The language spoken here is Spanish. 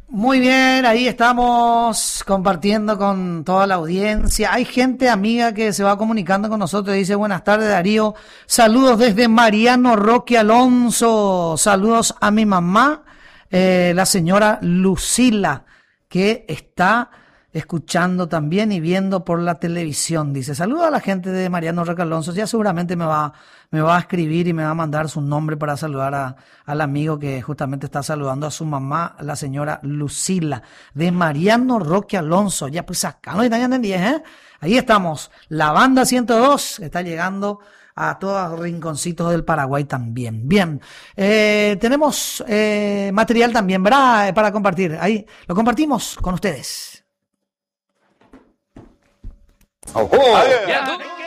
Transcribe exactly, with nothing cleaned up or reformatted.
Muy bien, ahí estamos compartiendo con toda la audiencia. Hay gente amiga que se va comunicando con nosotros y dice: buenas tardes, Darío. Saludos desde Mariano Roque Alonso. Saludos a mi mamá, eh, la señora Lucila, que está escuchando también y viendo por la televisión. Dice: saludos a la gente de Mariano Roque Alonso. Ya seguramente me va, me va a escribir y me va a mandar su nombre para saludar a, al amigo que justamente está saludando a su mamá, la señora Lucila, de Mariano Roque Alonso. Ya pues acá no están en diez, ¿eh? Ahí estamos. La banda ciento dos está llegando a todos los rinconcitos del Paraguay también. Bien, eh, tenemos eh, material también, ¿verdad? Para compartir. Ahí lo compartimos con ustedes. Oh, oh. Ya,